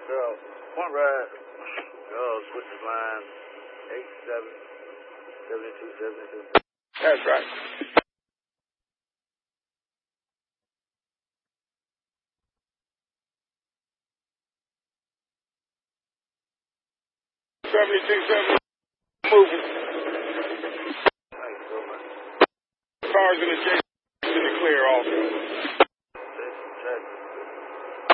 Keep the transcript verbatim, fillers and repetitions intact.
Girl, one ride. Girl, switches line eight seven seventy two seventy two. That's right. seventy-two seventy. Moving. Thank you so much. Cars in the J.